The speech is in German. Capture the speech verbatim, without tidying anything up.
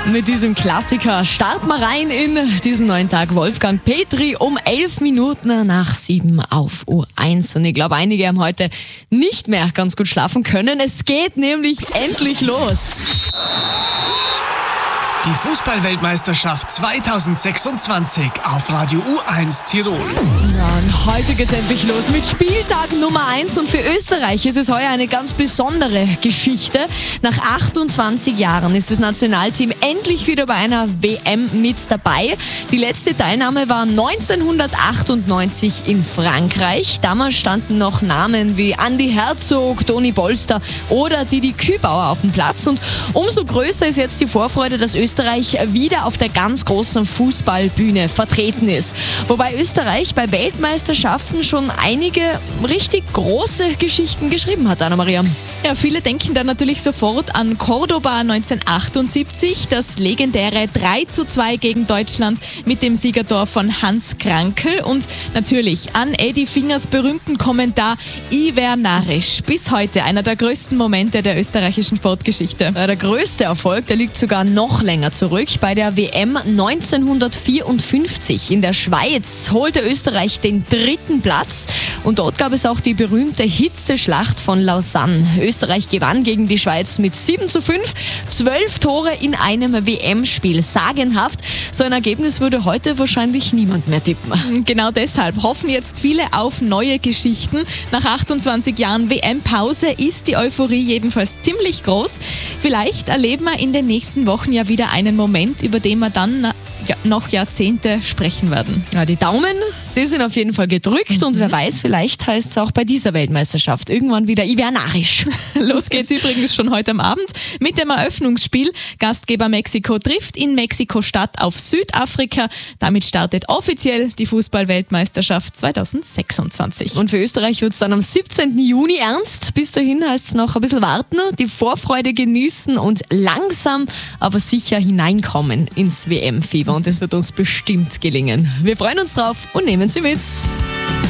Mit diesem Klassiker starten wir rein in diesen neuen Tag. Wolfgang Petri um elf Minuten nach sieben auf U eins. Und ich glaube, einige haben heute nicht mehr ganz gut schlafen können. Es geht nämlich endlich los. Die Fußball-Weltmeisterschaft zweitausendsechsundzwanzig auf Radio U eins Tirol. Ja, und heute geht's endlich los mit Spieltag Nummer eins. Und für Österreich ist es heuer eine ganz besondere Geschichte. Nach achtundzwanzig Jahren ist das Nationalteam endlich wieder bei einer W M mit dabei. Die letzte Teilnahme war neunzehnhundertachtundneunzig in Frankreich. Damals standen noch Namen wie Andi Herzog, Toni Polster oder Didi Kübauer auf dem Platz. Und umso größer ist jetzt die Vorfreude, dass Österreich wieder auf der ganz großen Fußballbühne vertreten ist. Wobei Österreich bei Weltmeisterschaften schon einige richtig große Geschichten geschrieben hat, Anna-Maria. Ja, viele denken dann natürlich sofort an Cordoba neunzehnhundertachtundsiebzig, das legendäre drei zu zwei gegen Deutschland mit dem Siegertor von Hans Krankl und natürlich an Eddie Fingers berühmten Kommentar Iver Narisch. Bis heute einer der größten Momente der österreichischen Sportgeschichte. Der größte Erfolg, der liegt sogar noch länger zurück. Bei der W M neunzehnhundertvierundfünfzig in der Schweiz holte Österreich den dritten Platz und dort gab es auch die berühmte Hitzeschlacht von Lausanne. Österreich gewann gegen die Schweiz mit sieben zu fünf, zwölf Tore in einem W M-Spiel. Sagenhaft. So ein Ergebnis würde heute wahrscheinlich niemand mehr tippen. Genau deshalb hoffen jetzt viele auf neue Geschichten. Nach achtundzwanzig Jahren W M-Pause ist die Euphorie jedenfalls ziemlich groß. Vielleicht erleben wir in den nächsten Wochen ja wieder einen Moment, über den wir dann ja, noch Jahrzehnte sprechen werden. Ja, die Daumen, die sind auf jeden Fall gedrückt mhm. und wer weiß, vielleicht heißt es auch bei dieser Weltmeisterschaft irgendwann wieder Iver Narisch. Los geht's übrigens schon heute am Abend mit dem Eröffnungsspiel. Gastgeber Mexiko trifft in Mexiko-Stadt auf Südafrika. Damit startet offiziell die Fußball-Weltmeisterschaft zweitausendsechsundzwanzig. Und für Österreich wird es dann am siebzehnten Juni ernst. Bis dahin heißt es noch ein bisschen warten, die Vorfreude genießen und langsam, aber sicher hineinkommen ins W M-Fieber. Und das wird uns bestimmt gelingen. Wir freuen uns drauf und nehmen Sie mit.